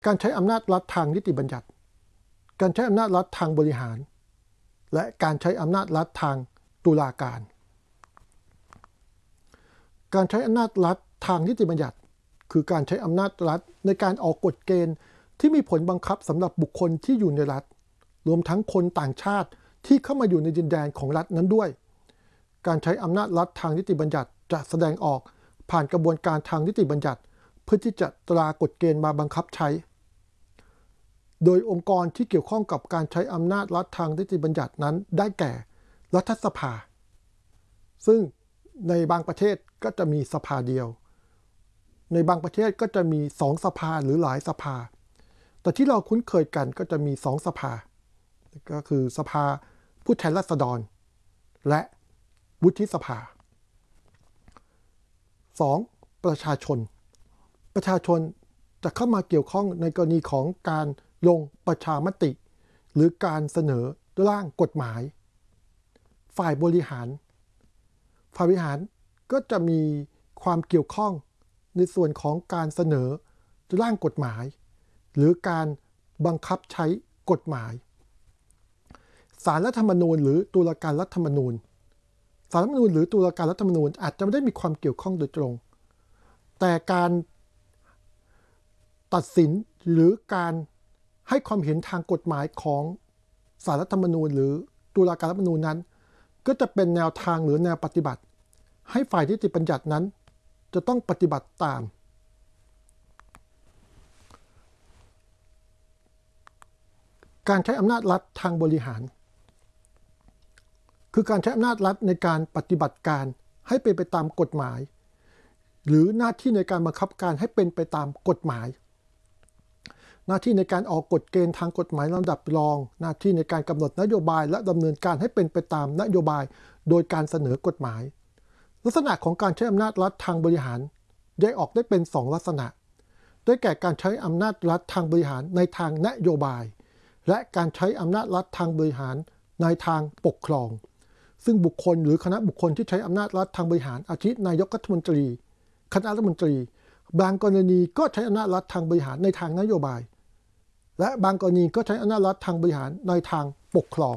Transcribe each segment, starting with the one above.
การใช้อำนาจรัฐทางนิติบัญญัติการใช้อำนาจรัฐทางบริหารและการใช้อำนาจรัฐทางตุลาการการใช้อำนาจรัฐทางนิติบัญญัติคือการใช้อำนาจรัฐในการออกกฎเกณฑ์ที่มีผลบังคับสำหรับบุคคลที่อยู่ในรัฐรวมทั้งคนต่างชาติที่เข้ามาอยู่ในดินแดนของรัฐนั้นด้วยการใช้อำนาจรัฐทางนิติบัญญัติจะแสดงออกผ่านกระบวนการทางนิติบัญญัติเพื่อที่จะตรากฎเกณฑ์มาบังคับใช้โดยองค์กรที่เกี่ยวข้องกับการใช้อำนาจรัฐทางนิติบัญญัตินั้นได้แก่รัฐสภาซึ่งในบางประเทศก็จะมีสภาเดียวในบางประเทศก็จะมี2สภาหรือหลายสภาแต่ที่เราคุ้นเคยกันก็จะมี2สภาก็คือสภาผู้แทนราษฎรและวุฒิสภา 2. ประชาชนจะเข้ามาเกี่ยวข้องในกรณีของการลงประชามติหรือการเสนอร่างกฎหมายฝ่ายบริหารก็จะมีความเกี่ยวข้องในส่วนของการเสนอร่างกฎหมายหรือการบังคับใช้กฎหมายศาลรัฐธรรมนูญหรือตุลาการรัฐธรรมนูญศาลรัฐธรรมนูญหรือตุลาการรัฐธรรมนูญอาจจะไม่ได้มีความเกี่ยวข้องโดยตรงแต่การตัดสินหรือการให้ความเห็นทางกฎหมายของศาลรัฐธรรมนูญหรือตุลาการรัฐธรรมนูญนั้นก็จะเป็นแนวทางหรือแนวปฏิบัติให้ฝ่ายนิติบัญญัตินั้นจะต้องปฏิบัติตามการใช้อำนาจรัฐทางบริหารคือการใช้อำนาจรัฐในการปฏิบัติการให้เป็นไปตามกฎหมายหรือหน้าที่ในการบังคับการให้เป็นไปตามกฎหมายหน้าที่ในการออกกฎเกณฑ์ทางกฎหมายลำดับรองหน้าที่ในการกำหนดนโยบายและดำเนินการให้เป็นไปตามนโยบายโดยการเสนอกฎหมายลักษณะของการใช้อำนาจรัฐทางบริหารแยกออกได้เป็น2ลักษณะได้แก่การใช้อำนาจรัฐทางบริหารในทางนโยบายและการใช้อำนาจรัฐทางบริหารในทางปกครองซึ่งบุคคลหรือคณะบุคคลที่ใช้อำนาจรัฐทางบริหารอาทินายกรัฐมนตรีคณะรัฐมนตรีบางกรณีก็ใช้อำนาจรัฐทางบริหารในทางนโยบายและบางกรณีก็ใช้อำนาจรัฐทางบริหารในทางปกครอง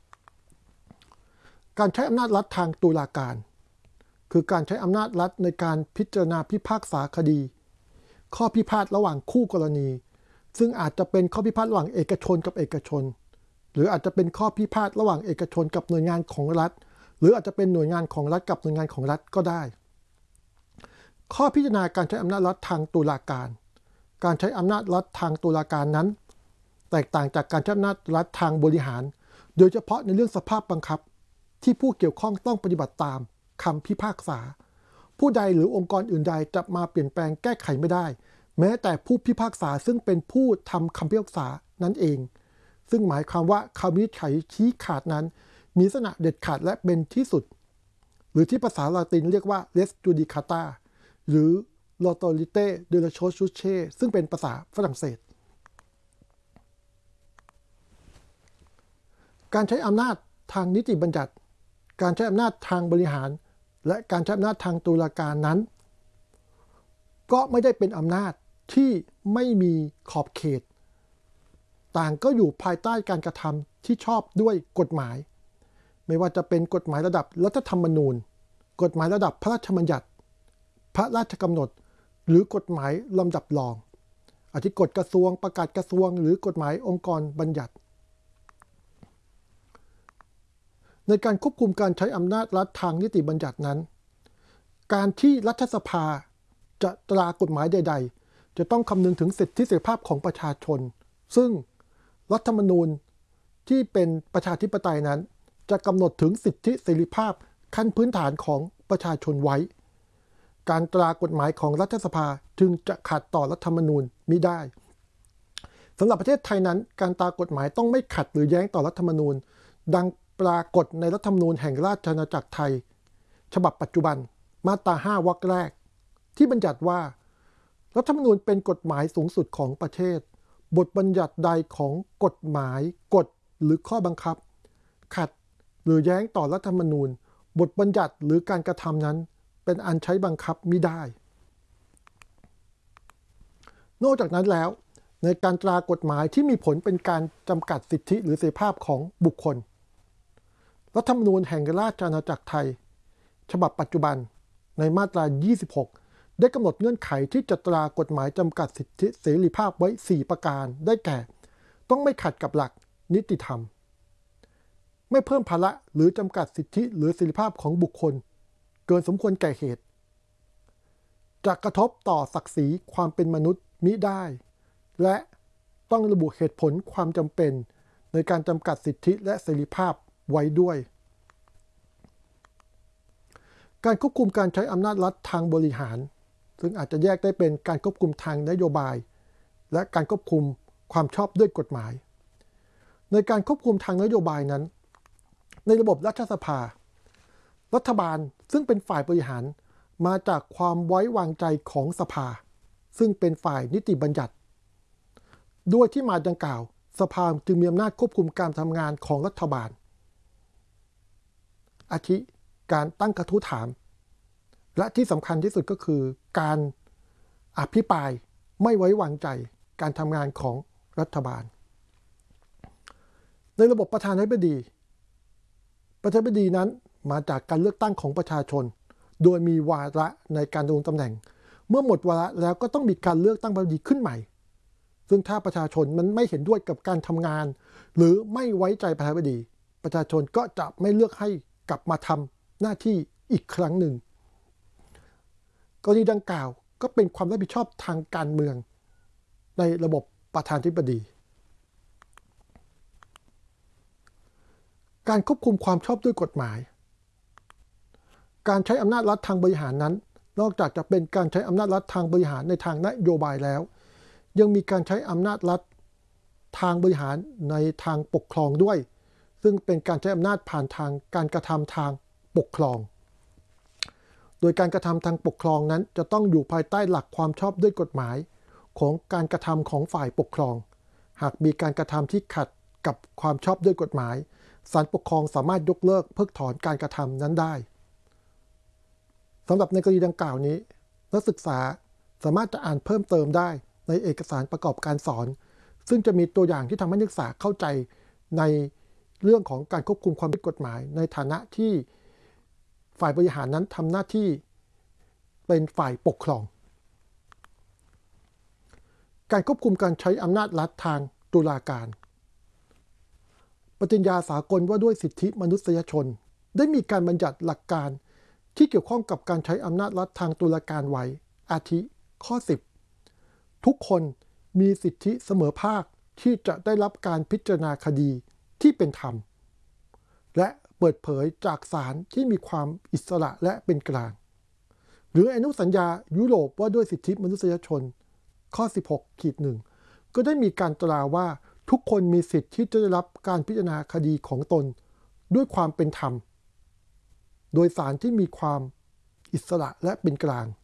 การใช้อำนาจรัฐทางตุลาการคือการใช้อำนาจรัฐในการพิจารณาพิพากษาคดีข้อพิพาทระหว่างคู่กรณีซึ่งอาจจะเป็นข้อพิพาทระหว่างเอกชนกับเอกชนหรืออาจจะเป็นข้อพิพาทระหว่างเอกชนกับหน่วยงานของรัฐหรืออาจจะเป็นหน่วยงานของรัฐกับหน่วยงานของรัฐก็ได้ข้อพิจารณาการใช้อำนาจรัฐทางตุลาการการใช้อำนาจรัฐทางตุลาการนั้นแตกต่างจากการใช้อำนาจรัฐทางบริหารโดยเฉพาะในเรื่องสภาพบังคับที่ผู้เกี่ยวข้องต้องปฏิบัติตามคำพิพากษาผู้ใดหรือองค์กรอื่นใดจะมาเปลี่ยนแปลงแก้ไขไม่ได้แม้แต่ผู้พิพากษาซึ่งเป็นผู้ทำคำพิพากษานั้นเองซึ่งหมายความว่าคำวินิจฉัยชี้ขาดนั้นมีลักษณะเด็ดขาดและเป็นที่สุดหรือที่ภาษาละตินเรียกว่า res judicata หรือ l'autorité de la chose jugée ซึ่งเป็นภาษาฝรั่งเศสการใช้อำนาจทางนิติบัญญัติการใช้อำนาจทางบริหารและการใช้อำนาจทางตุลาการนั้นก็ไม่ได้เป็นอำนาจที่ไม่มีขอบเขตต่างก็อยู่ภายใต้การกระทำที่ชอบด้วยกฎหมายไม่ว่าจะเป็นกฎหมายระดับรัฐธรรมนูญกฎหมายระดับพระราชบัญญัติพระราชกำหนดหรือกฎหมายลำดับรองอาทิกฎกระทรวงประกาศกระทรวงหรือกฎหมายองค์กรบัญญัติในการควบคุมการใช้อำนาจรัฐทางนิติบัญญัตินั้นการที่รัฐสภาจะตรากฎหมายใดๆจะต้องคำนึงถึงสิทธิเสรีภาพของประชาชนซึ่งรัฐธรรมนูญที่เป็นประชาธิปไตยนั้นจะกำหนดถึงสิทธิเสรีภาพขั้นพื้นฐานของประชาชนไว้การตรากฎหมายของรัฐสภาจึงจะขัดต่อรัฐธรรมนูญมิได้สำหรับประเทศไทยนั้นการตรากฎหมายต้องไม่ขัดหรือแย้งต่อรัฐธรรมนูญดังปรากฏในรัฐธรรมนูญแห่งราชอาณาจักรไทยฉบับปัจจุบันมาตรา5 วรรคแรกที่บัญญัติว่ารัฐธรรมนูญเป็นกฎหมายสูงสุดของประเทศบทบัญญัติใดของกฎหมายกฎหรือข้อบังคับขัดหรือแย้งต่อรัฐธรรมนูญบทบัญญัติหรือการกระทำนั้นเป็นอันใช้บังคับมิได้นอกจากนั้นแล้วในการตรากฎหมายที่มีผลเป็นการจำกัดสิทธิหรือเสรีภาพของบุคคลรัฐธรรมนูญแห่งราชอาณาจักรไทยฉบับปัจจุบันในมาตรา 26 ได้กำหนดเงื่อนไขที่จะตรากฎหมายจำกัดสิทธิเสรีภาพไว้ 4 ประการได้แก่ต้องไม่ขัดกับหลักนิติธรรมไม่เพิ่มภาระหรือจำกัดสิทธิหรือเสรีภาพของบุคคลเกินสมควรแก่เหตุจะกระทบต่อศักดิ์ศรีความเป็นมนุษย์มิได้และต้องระบุเหตุผลความจำเป็นในการจำกัดสิทธิและเสรีภาพไว้ด้วยการควบคุมการใช้อำนาจรัฐทางบริหารซึ่งอาจจะแยกได้เป็นการควบคุมทางนโยบายและการควบคุมความชอบด้วยกฎหมายในการควบคุมทางนโยบายนั้นในระบบรัฐสภารัฐบาลซึ่งเป็นฝ่ายบริหารมาจากความไว้วางใจของสภาซึ่งเป็นฝ่ายนิติบัญญัติด้วยที่มาดังกล่าวสภาจึงมีอำนาจควบคุมการทำงานของรัฐบาลอาทิการตั้งกระทู้ถามและที่สำคัญที่สุดก็คือการอภิปรายไม่ไว้วางใจการทำงานของรัฐบาลในระบบประธานาธิบดีนั้นมาจากการเลือกตั้งของประชาชนโดยมีวาระในการดำรงตำแหน่งเมื่อหมดวาระแล้วก็ต้องมีการเลือกตั้งประธานาธิบดีขึ้นใหม่ซึ่งถ้าประชาชนมันไม่เห็นด้วยกับการทำงานหรือไม่ไว้ใจประธานาธิบดีประชาชนก็จะไม่เลือกให้กลับมาทำหน้าที่อีกครั้งหนึ่งกรณีดังกล่าวก็เป็นความรับผิดชอบทางการเมืองในระบบประธานาธิบดีการควบคุมความชอบด้วยกฎหมายการใช้อำนาจรัฐทางบริหารนั้นนอกจากจะเป็นการใช้อำนาจรัฐทางบริหารในทางนโยบายแล้วยังมีการใช้อำนาจรัฐทางบริหารในทางปกครองด้วยซึ่งเป็นการใช้อำนาจผ่านทางการกระทำทางปกครองโดยการกระทำทางปกครองนั้นจะต้องอยู่ภายใต้หลักความชอบด้วยกฎหมายของการกระทำของฝ่ายปกครองหากมีการกระทำที่ขัดกับความชอบด้วยกฎหมายศาลปกครองสามารถยกเลิกเพิกถอนการกระทำนั้นได้สำหรับในกรณีดังกล่าวนี้นักศึกษาสามารถจะอ่านเพิ่มเติมได้ในเอกสารประกอบการสอนซึ่งจะมีตัวอย่างที่ทำให้นักศึกษาเข้าใจในเรื่องของการควบคุมความผิดกฎหมายในฐานะที่ฝ่ายบริหารนั้นทำหน้าที่เป็นฝ่ายปกครองการควบคุมการใช้อำนาจรัฐทางตุลาการปฏิญญาสากลว่าด้วยสิทธิมนุษยชนได้มีการบัญญัติหลักการที่เกี่ยวข้องกับการใช้อำนาจรัฐทางตุลาการไว้อาทิข้อ 10ทุกคนมีสิทธิเสมอภาคที่จะได้รับการพิจารณาคดีที่เป็นธรรมและเปิดเผยจากศาลที่มีความอิสระและเป็นกลางหรืออนุสัญญายุโรปว่าด้วยสิทธิมนุษยชนข้อ 16-1 ก็ได้มีการตราว่าทุกคนมีสิทธิที่จะได้รับการพิจารณาคดีของตนด้วยความเป็นธรรมโดยศาลที่มีความอิสระและเป็นกลาง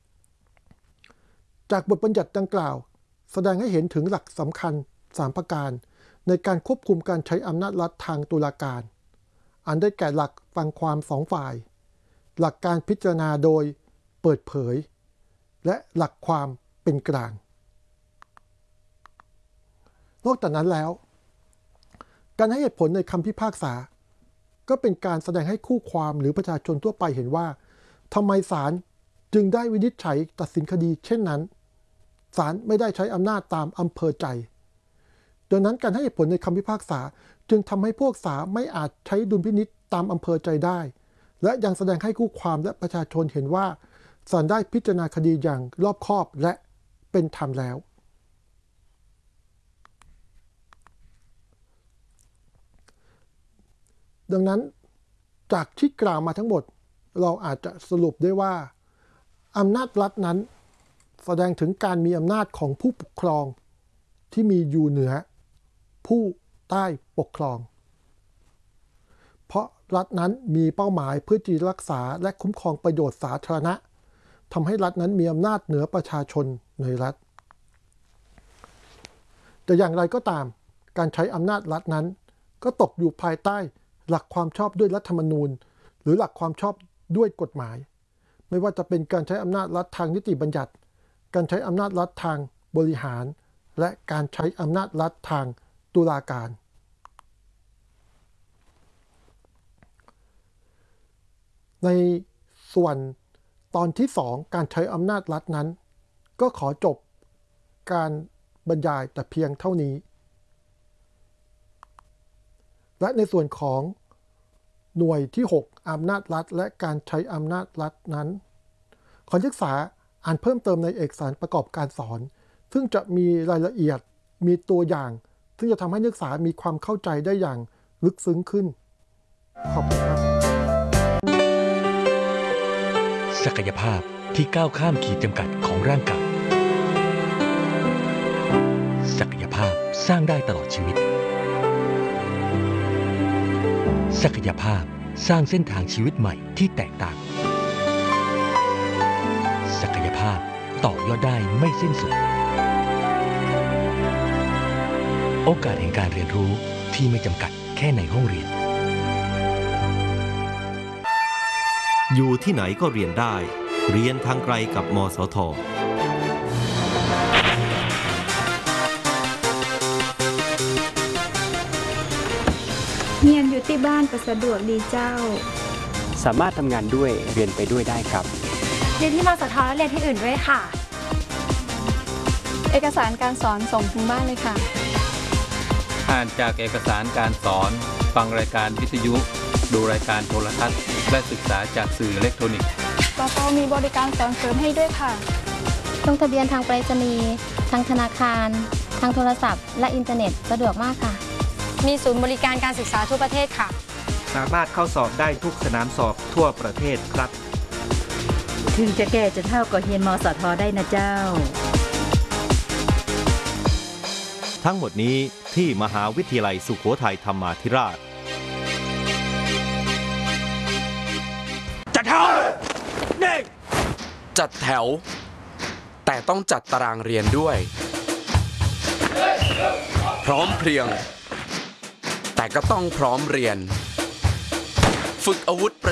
จากบทบัญญัติดังกล่าวแสดงให้เห็นถึงหลักสำคัญ3ประการในการควบคุมการใช้อำนาจรัฐทางตุลาการอันได้แก่หลักฟังความ2ฝ่ายหลักการพิจารณาโดยเปิดเผยและหลักความเป็นกลางนอกจากนั้นแล้วการให้เหตุผลในคำพิพากษาก็เป็นการแสดงให้คู่ความหรือประชาชนทั่วไปเห็นว่าทำไมศาลจึงได้วินิจฉัยตัดสินคดีเช่นนั้นศาลไม่ได้ใช้อำนาจตามอำเภอใจดังนั้นการให้เหตุผลในคำพิพากษาจึงทำให้พวกศาลไม่อาจใช้ดุลพินิจตามอำเภอใจได้และยังแสดงให้คู่ความและประชาชนเห็นว่าศาลได้พิจารณาคดีอย่างรอบคอบและเป็นธรรมแล้วดังนั้นจากที่กล่าวมาทั้งหมดเราอาจจะสรุปได้ว่าอำนาจรัฐนั้นแสดงถึงการมีอำนาจของผู้ปกครองที่มีอยู่เหนือผู้ใต้ปกครองเพราะรัฐนั้นมีเป้าหมายเพื่อที่รักษาและคุ้มครองประโยชน์สาธารณะทำให้รัฐนั้นมีอำนาจเหนือประชาชนในรัฐแต่อย่างไรก็ตามการใช้อำนาจรัฐนั้นก็ตกอยู่ภายใต้หลักความชอบด้วยรัฐธรรมนูญหรือหลักความชอบด้วยกฎหมายไม่ว่าจะเป็นการใช้อำนาจรัฐทางนิติบัญญัติการใช้อำนาจรัฐทางบริหารและการใช้อำนาจรัฐทางตุลาการในส่วนตอนที่ 2การใช้อำนาจรัฐนั้นก็ขอจบการบรรยายแต่เพียงเท่านี้และในส่วนของหน่วยที่ 6อำนาจรัฐและการใช้อำนาจรัฐนั้นขอนักศึกษาอ่านเพิ่มเติมในเอกสารประกอบการสอนซึ่งจะมีรายละเอียดมีตัวอย่างซึ่งจะทำให้นักศึกษามีความเข้าใจได้อย่างลึกซึ้งขึ้นขอบคุณครับศักยภาพที่ก้าวข้ามขีดจำกัดของร่างกายศักยภาพสร้างได้ตลอดชีวิตศักยภาพสร้างเส้นทางชีวิตใหม่ที่แตกต่างศักยภาพต่อยอดได้ไม่สิ้นสุดโอกาสแห่งการเรียนรู้ที่ไม่จำกัดแค่ในห้องเรียนอยู่ที่ไหนก็เรียนได้เรียนทางไกลกับมสท. เรียนอยู่ที่บ้านก็สะดวกดีเจ้าสามารถทำงานด้วยเรียนไปด้วยได้ครับเรียนที่มสท.และเรียนที่อื่นด้วยค่ะเอกสารการสอนส่งถึงบ้านเลยค่ะอ่านจากเอกสารการสอนฟังรายการวิทยุดูรายการโทรทัศน์และศึกษาจากสื่ออิเล็กทรอนิกส์ปตท.มีบริการสอนเสริมให้ด้วยค่ะลงทะเบียนทางไปรษณีย์ทางธนาคารทางโทรศัพท์และอินเทอร์เน็ตสะดวกมากค่ะมีศูนย์บริการการศึกษาทั่วประเทศค่ะสามารถเข้าสอบได้ทุกสนามสอบทั่วประเทศครับถึงจะแก่จะเท่าก็เรียนมสท.ได้นะเจ้าทั้งหมดนี้ที่มหาวิทยาลัยสุโขทัยธรรมาธิราชจัดแถวนี่จัดแถวแต่ต้องจัดตารางเรียนด้วยพร้อมเพรียงแต่ก็ต้องพร้อมเรียนฝึกอาวุธประ